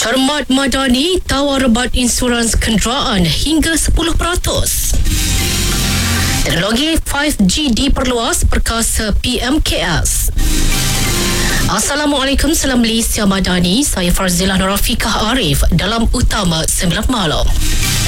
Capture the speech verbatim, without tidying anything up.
Termat Madani tawar rebat insurans kenderaan hingga sepuluh peratus. Teknologi lima G diperluas perkasa P M K S. Assalamualaikum, salam Malaysia Madani. Saya Farzilah Nurafikah Arif dalam Utama sembilan Malam.